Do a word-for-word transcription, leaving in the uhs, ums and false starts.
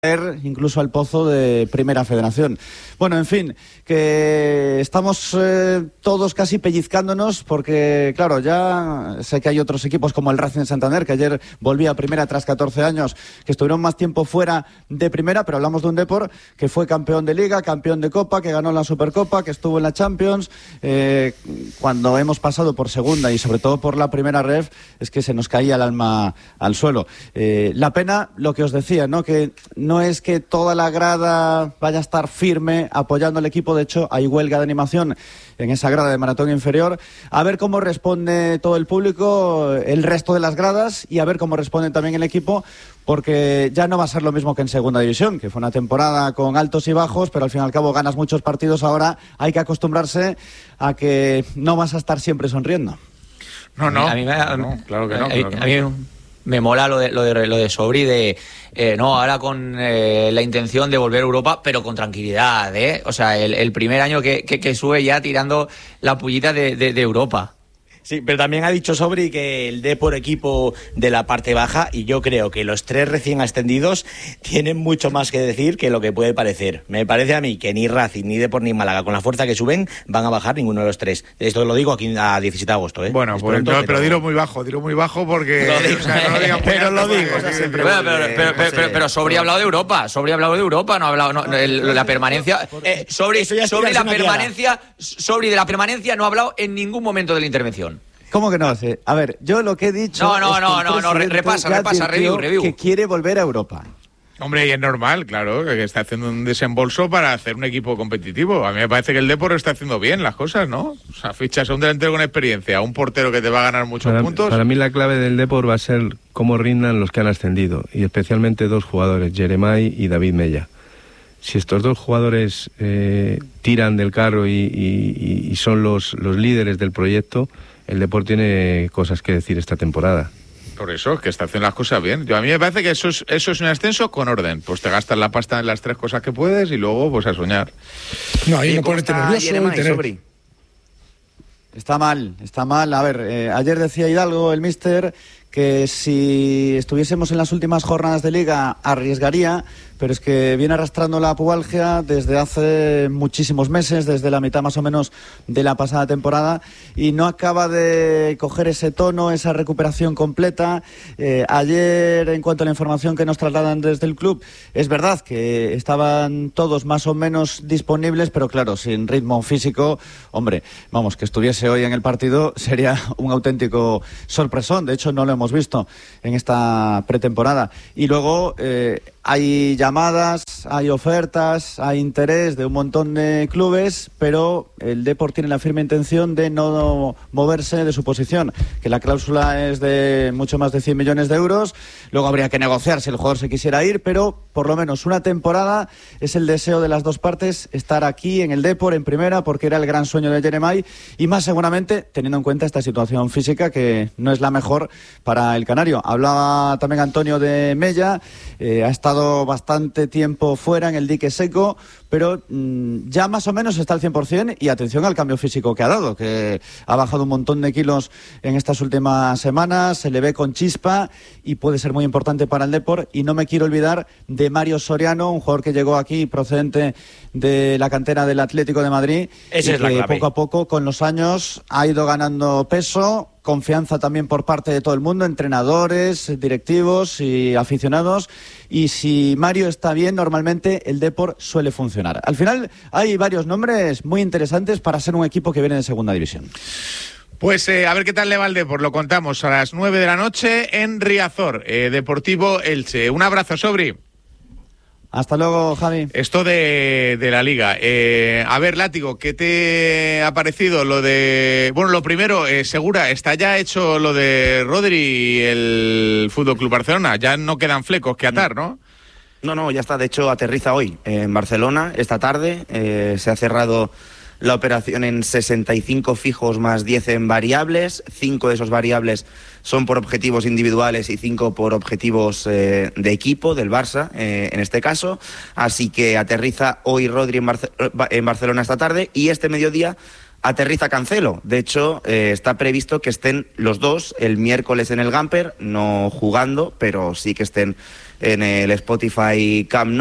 incluso al pozo de Primera Federación. Bueno, en fin, que estamos eh, todos casi pellizcándonos porque, claro, ya sé que hay otros equipos como el Racing de Santander, que ayer volvía a Primera tras catorce años, que estuvieron más tiempo fuera de Primera, pero hablamos de un Depor que fue campeón de Liga, campeón de Copa, que ganó la Supercopa, que estuvo en la Champions. Eh, cuando hemos pasado por Segunda y sobre todo por la Primera Ref, es que se nos caía el alma al suelo. Eh, la pena, lo que os decía, ¿no?, que no es que toda la grada vaya a estar firme apoyando al equipo. De hecho, hay huelga de animación en esa grada de maratón inferior. A ver cómo responde todo el público, el resto de las gradas, y a ver cómo responde también el equipo, porque ya no va a ser lo mismo que en Segunda División, que fue una temporada con altos y bajos, pero al fin y al cabo ganas muchos partidos. Ahora hay que acostumbrarse a que no vas a estar siempre sonriendo. No, no, a mí me, no, no claro que no. A, claro que a mí no. me mola lo de, lo de, lo de Sobri, de eh, no, ahora con eh, la intención de volver a Europa, pero con tranquilidad, ¿eh? O sea, el, el primer año que, que, que sube ya tirando la pullita de, de, de Europa. Sí, pero también ha dicho Sobri que el Depor equipo de la parte baja, y yo creo que los tres recién ascendidos tienen mucho más que decir que lo que puede parecer. Me parece a mí que ni Racing, ni Depor, ni Málaga, con la fuerza que suben, van a bajar ninguno de los tres. Esto lo digo aquí a diecisiete de agosto, ¿eh? Bueno, pues, pronto, no, pero dilo muy bajo, dilo muy bajo porque... Lo digo, o sea, no lo digan, pero lo digo. Pero, bueno, pero, pero, pero, pero, pero Sobri ha hablado de Europa, Sobri ha hablado de Europa, no ha hablado... No, el, la permanencia... Eh, Sobri, Sobri, la permanencia, Sobri de la permanencia no ha hablado en ningún momento de la intervención. ¿Cómo que no? Sí. A ver, yo lo que he dicho... No, no, es no, que no, no, repasa, repasa, review, review. Que quiere volver a Europa. Hombre, y es normal, claro, que está haciendo un desembolso para hacer un equipo competitivo. A mí me parece que el Depor está haciendo bien las cosas, ¿no? O sea, fichas a un delantero con experiencia, a un portero que te va a ganar muchos para, puntos. Para mí la clave del Depor va a ser cómo rindan los que han ascendido, y especialmente dos jugadores, Jeremai y David Mella. Si estos dos jugadores eh, tiran del carro y, y, y son los, los líderes del proyecto, el Depor tiene cosas que decir esta temporada. Por eso, que está haciendo las cosas bien. Yo, a mí me parece que eso es, eso es un ascenso con orden. Pues te gastas la pasta en las tres cosas que puedes y luego pues a soñar. No, ahí no ponerte nervioso. Jeremai, tener... Sobri. Está mal, está mal. A ver, eh, ayer decía Hidalgo, el míster, que si estuviésemos en las últimas jornadas de Liga arriesgaría, pero es que viene arrastrando la pubalgia desde hace muchísimos meses, desde la mitad más o menos de la pasada temporada, y no acaba de coger ese tono, esa recuperación completa. Eh, ayer, en cuanto a la información que nos trasladan desde el club, es verdad que estaban todos más o menos disponibles, pero claro, sin ritmo físico. Hombre, vamos, que estuviese hoy en el partido sería un auténtico sorpresón. De hecho, no lo hemos visto en esta pretemporada. Y luego eh, hay llamadas, hay ofertas, hay interés de un montón de clubes, pero el Depor tiene la firme intención de no moverse de su posición, que la cláusula es de mucho más de cien millones de euros. Luego habría que negociar si el jugador se quisiera ir, pero por lo menos una temporada es el deseo de las dos partes, estar aquí en el Depor en primera, porque era el gran sueño de Jeremai, y más seguramente teniendo en cuenta esta situación física que no es la mejor para el canario. Hablaba también Antonio de Mella, eh, ha estado bastante tiempo fuera en el dique seco, pero mmm, ya más o menos está al cien por ciento, y atención al cambio físico que ha dado, que ha bajado un montón de kilos en estas últimas semanas, se le ve con chispa y puede ser muy importante para el Depor. Y no me quiero olvidar de Mario Soriano, un jugador que llegó aquí procedente de la cantera del Atlético de Madrid. Esa y es la que clave. Poco a poco, con los años, ha ido ganando peso, confianza también por parte de todo el mundo, entrenadores, directivos y aficionados. Y si Mario está bien, normalmente el Depor suele funcionar. Al final hay varios nombres muy interesantes para ser un equipo que viene de Segunda División. Pues eh, a ver qué tal le va el Depor. Lo contamos a las nueve de la noche en Riazor, eh, Deportivo Elche. Un abrazo, Sobri. Hasta luego, Javi. Esto de, de la Liga. Eh, a ver, Látigo, ¿qué te ha parecido lo de... Bueno, lo primero, eh, Segura, está ya hecho lo de Rodri y el Fútbol Club Barcelona. Ya no quedan flecos que atar, ¿no? No, no, ya está. De hecho, aterriza hoy en Barcelona, esta tarde. Eh, se ha cerrado la operación en sesenta y cinco fijos más diez en variables. Cinco de esos variables son por objetivos individuales y cinco por objetivos eh, de equipo, del Barça, eh, en este caso. Así que aterriza hoy Rodri en, Barce- en Barcelona esta tarde, y este mediodía aterriza Cancelo. De hecho, eh, está previsto que estén los dos el miércoles en el Gamper, no jugando, pero sí que estén en el Spotify Camp Nou.